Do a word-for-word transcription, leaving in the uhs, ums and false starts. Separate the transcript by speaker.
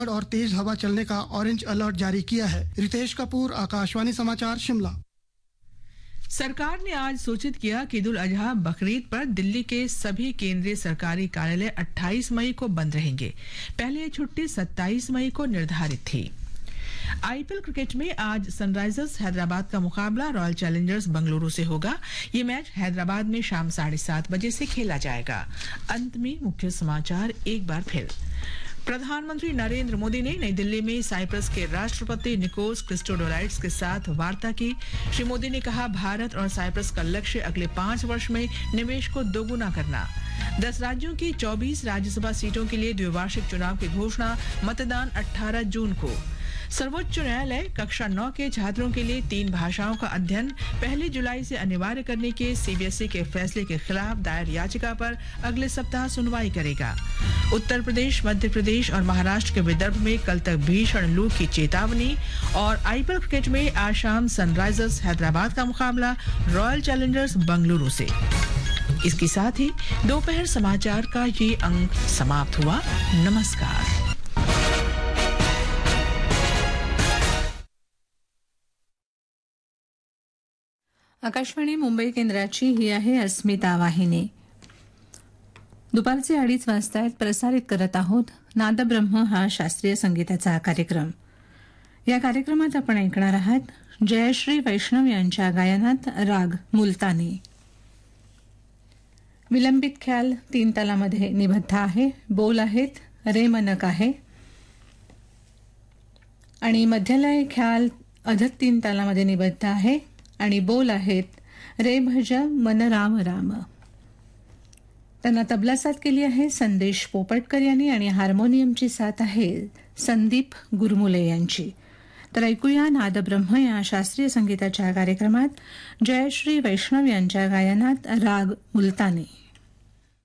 Speaker 1: और तेज हवा चलने का ऑरेंज अलर्ट जारी किया है। रितेश कपूर, आकाशवाणी समाचार, शिमला।
Speaker 2: सरकार ने आज सूचित किया कि ईद उल अजहा बकरीद पर दिल्ली के सभी केंद्रीय सरकारी कार्यालय अट्ठाईस मई को बंद रहेंगे। पहले ये छुट्टी सत्ताईस मई को निर्धारित थी। आईपीएल क्रिकेट में आज सनराइजर्स हैदराबाद का मुकाबला रॉयल चैलेंजर्स बेंगलुरु से होगा। ये मैच हैदराबाद में शाम साढ़े सात बजे से खेला जाएगा। अंत में मुख्य समाचार एक बार फिर। प्रधानमंत्री नरेंद्र मोदी ने नई दिल्ली में साइप्रस के राष्ट्रपति निकोस क्रिस्टोडोलाइड्स के साथ वार्ता की। श्री मोदी ने कहा, भारत और साइप्रस का लक्ष्य अगले पांच वर्ष में निवेश को दोगुना करना। दस राज्यों की चौबीस राज्यसभा सीटों के लिए द्विवार्षिक चुनाव की घोषणा, मतदान अठारह जून को। सर्वोच्च न्यायालय कक्षा नौ के छात्रों के लिए तीन भाषाओं का अध्ययन पहली जुलाई से अनिवार्य करने के सीबीएसई के फैसले के खिलाफ दायर याचिका पर अगले सप्ताह सुनवाई करेगा। उत्तर प्रदेश, मध्य प्रदेश और महाराष्ट्र के विदर्भ में कल तक भीषण लू की चेतावनी। और आईपीएल क्रिकेट में आज शाम सनराइजर्स हैदराबाद का मुकाबला रॉयल चैलेंजर्स बेंगलुरु से। इसके साथ ही दोपहर समाचार का ये अंक समाप्त हुआ। नमस्कार।
Speaker 3: आकाशवाणी मुंबई केंद्राची ही आहे अस्मिता वाहिनी। दुपारचे अडीच वाजतायत प्रसारित करत आहोत नादब्रह्म हा शास्त्रीय संगीताचा कार्यक्रम। या कार्यक्रमात आपण ऐकणार आहात जयश्री वैष्णव यांच्या गायनात राग मुलतानी। विलंबित ख्याल तीन तालामध्ये निबद्ध आहे। बोल आहेत रे मनक आहे आणि मध्यलय ख्याल अधक तीन तालामध्ये निबद्ध आहे आणि बोल आहेत रे भज मन राम राम। त्यांना तबला साथ केली आहे संदेश पोपटकर यांनी आणि हार्मोनियमची साथ आहे संदीप गुरमुले यांची। तर ऐकूया नादब्रह्म या शास्त्रीय संगीताच्या कार्यक्रमात जयश्री वैष्णव यांच्या गायनात राग मुलतानी।